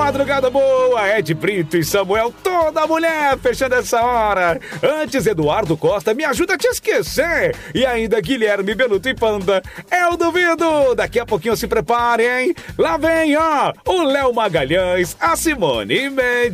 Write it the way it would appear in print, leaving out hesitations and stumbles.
madrugada boa, Ed Brito e Samuel, toda mulher fechando essa hora. Antes, Eduardo Costa, me ajuda a te esquecer. E ainda Guilherme Beluto e Panda, eu duvido. Daqui a pouquinho se prepare, hein? Lá vem, ó, o Léo Magalhães, a Simone Mendes.